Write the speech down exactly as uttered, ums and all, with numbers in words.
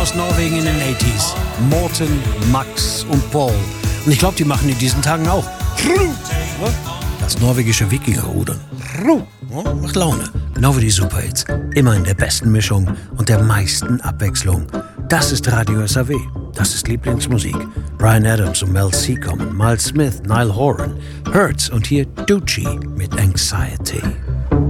aus Norwegen in den achtziger. Morten, Max und Paul. Und ich glaube, die machen in diesen Tagen auch das norwegische Wikingerrudern. Macht Laune. Genau wie die Superhits. Immer in der besten Mischung und der meisten Abwechslung. Das ist Radio S A W. Das ist Lieblingsmusik. Bryan Adams und Mel C kommen, Miles Smith, Niall Horan, Hurts und hier Ducci mit Anxiety.